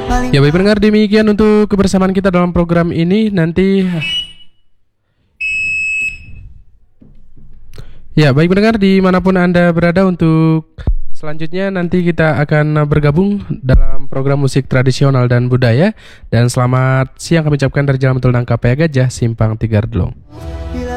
Ya baik pendengar, demikian untuk kebersamaan kita dalam program ini. Nanti ya baik pendengar, dimanapun Anda berada, untuk selanjutnya nanti kita akan bergabung dalam program musik tradisional dan budaya. Dan selamat siang kami ucapkan dari Jalan Betul Nangka Paya Gajah, Simpang Tiga Delong.